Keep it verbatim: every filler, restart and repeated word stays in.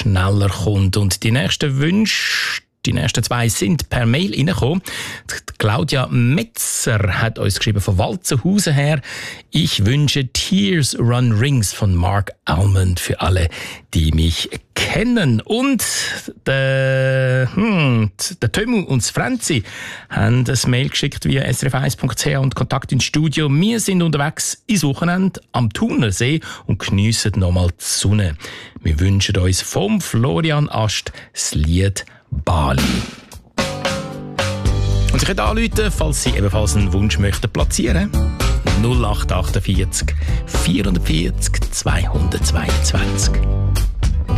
schneller kommt. Und die nächsten Wünsche, die nächsten zwei sind per Mail reingekommen. Claudia Metzer hat uns geschrieben von Walzenhausen her. Ich wünsche Tears Run Rings von Mark Almond für alle, die mich kennen. Und der, hm, der Tömu und das Franzi haben ein Mail geschickt via s r f eins punkt c h und Kontakt ins Studio. Wir sind unterwegs ins Wochenende am Thunersee und geniessen nochmal die Sonne. Wir wünschen uns vom Florian Ast das Lied Bali. Und Sie können anrufen, falls Sie ebenfalls einen Wunsch möchten platzieren. null acht achtundvierzig vierundvierzig zweihundertzweiundzwanzig.